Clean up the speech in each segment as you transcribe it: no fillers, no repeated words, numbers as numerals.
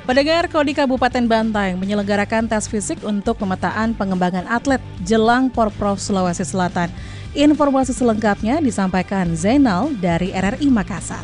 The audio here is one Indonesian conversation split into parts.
Pendengar, Koni Kabupaten Bantaeng menyelenggarakan tes fisik untuk pemetaan pengembangan atlet jelang Porprov Sulawesi Selatan. Informasi selengkapnya disampaikan Zainal dari RRI Makassar.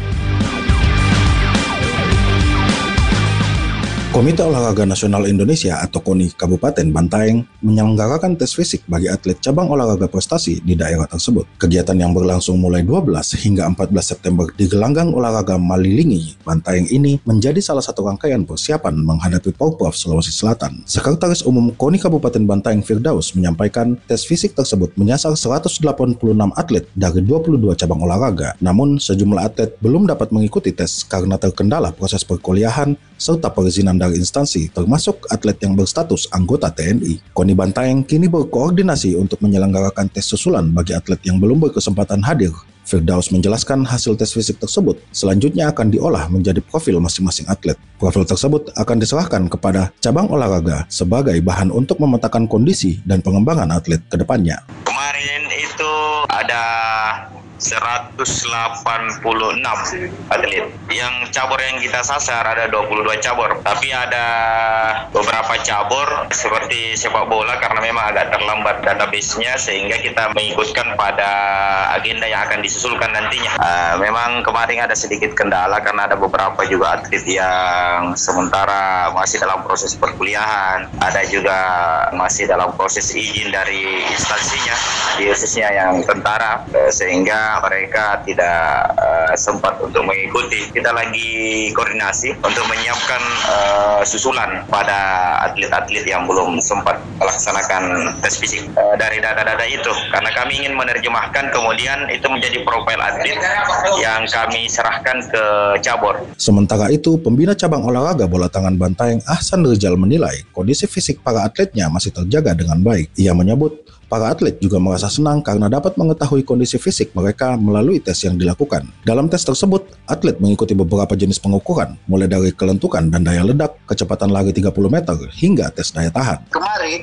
Komite Olahraga Nasional Indonesia atau KONI Kabupaten Bantaeng menyelenggarakan tes fisik bagi atlet cabang olahraga prestasi di daerah tersebut. Kegiatan yang berlangsung mulai 12 hingga 14 September di Gelanggang Olahraga Malilingi, Bantaeng ini menjadi salah satu rangkaian persiapan menghadapi Porprov Sulawesi Selatan. Sekretaris Umum KONI Kabupaten Bantaeng Firdaus menyampaikan tes fisik tersebut menyasar 186 atlet dari 22 cabang olahraga. Namun sejumlah atlet belum dapat mengikuti tes karena terkendala proses perkuliahan serta perizinan dari instansi, termasuk atlet yang berstatus anggota TNI. KONI Bantaeng kini berkoordinasi untuk menyelenggarakan tes susulan bagi atlet yang belum berkesempatan hadir. Firdaus menjelaskan hasil tes fisik tersebut selanjutnya akan diolah menjadi profil masing-masing atlet. Profil tersebut akan diserahkan kepada cabang olahraga sebagai bahan untuk memetakan kondisi dan pengembangan atlet ke depannya. Kemarin itu ada 186 atlet. Yang cabur yang kita sasar ada 22 cabur. Tapi ada beberapa cabur seperti sepak bola karena memang agak terlambat database-nya sehingga kita mengikutkan pada agenda yang akan disusulkan nantinya. Memang kemarin ada sedikit kendala karena ada beberapa juga atlet yang sementara masih dalam proses perkuliahan. Ada juga masih dalam proses izin dari instansinya, khususnya yang tentara, sehingga mereka tidak sempat untuk mengikuti. Kita lagi koordinasi untuk menyiapkan susulan pada atlet-atlet yang belum sempat melaksanakan tes fisik dari data-data itu, karena kami ingin menerjemahkan kemudian itu menjadi profil atlet yang kami serahkan ke cabur. Sementara itu, pembina cabang olahraga bola tangan Bantaeng Ahsan Rizal menilai kondisi fisik para atletnya masih terjaga dengan baik. Ia menyebut para atlet juga merasa senang karena dapat mengetahui kondisi fisik mereka melalui tes yang dilakukan. Dalam tes tersebut, atlet mengikuti beberapa jenis pengukuran, mulai dari kelentukan dan daya ledak, kecepatan lari 30 meter, hingga tes daya tahan. Kemarin,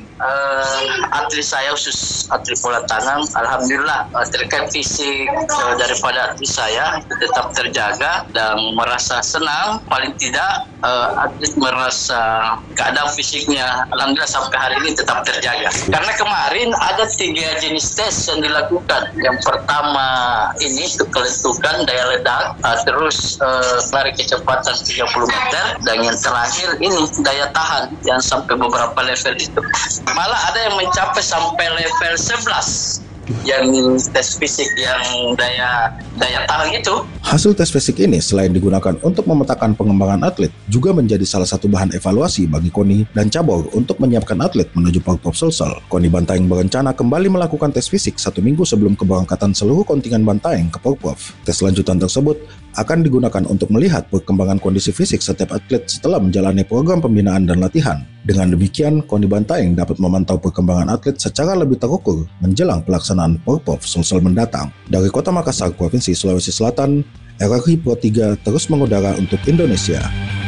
atlet saya khusus atlet bola tangan, alhamdulillah terkait fisik daripada atlet saya tetap terjaga dan merasa senang. Paling tidak, atlet merasa keadaan fisiknya, alhamdulillah sampai hari ini tetap terjaga. Karena kemarin ada 3 jenis tes yang dilakukan. Yang pertama ini untuk kelentukan, daya ledak, terus lari kecepatan 30 meter, dan yang terakhir ini daya tahan yang sampai beberapa level itu. Malah ada yang mencapai sampai level 11 yang tes fisik yang daya tahan itu. Hasil tes fisik ini selain digunakan untuk memetakan pengembangan atlet, juga menjadi salah satu bahan evaluasi bagi KONI dan cabur untuk menyiapkan atlet menuju Porprov Sulsel. KONI Bantaeng berencana kembali melakukan tes fisik 1 minggu sebelum keberangkatan seluruh kontingen Bantaeng ke Porprov. Tes lanjutan tersebut akan digunakan untuk melihat perkembangan kondisi fisik setiap atlet setelah menjalani program pembinaan dan latihan. Dengan demikian, KONI Bantaeng dapat memantau perkembangan atlet secara lebih terukur menjelang pelaksanaan Porprov Sulsel mendatang. Dari Kota Makassar, Provinsi Sulawesi Selatan, RRI Pro 3 terus mengudara untuk Indonesia.